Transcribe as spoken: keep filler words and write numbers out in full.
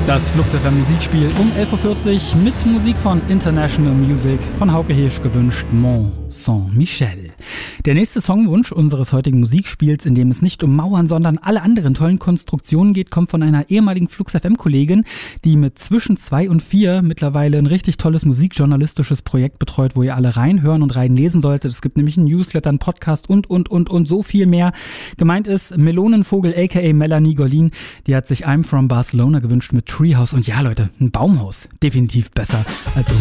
Das Flux F M Musikspiel um elf Uhr vierzig mit Musik von International Music von Hauke Hirsch gewünscht Mont Saint-Michel. Der nächste Songwunsch unseres heutigen Musikspiels, in dem es nicht um Mauern, sondern alle anderen tollen Konstruktionen geht, kommt von einer ehemaligen Flux F M-Kollegin, die mit zwischen zwei und vier mittlerweile ein richtig tolles musikjournalistisches Projekt betreut, wo ihr alle reinhören und reinlesen solltet. Es gibt nämlich einen Newsletter, einen Podcast und, und, und, und so viel mehr. Gemeint ist Melonenvogel aka Melanie Golin. Die hat sich I'm from Barcelona gewünscht mit Treehouse. Und ja, Leute, ein Baumhaus. Definitiv besser als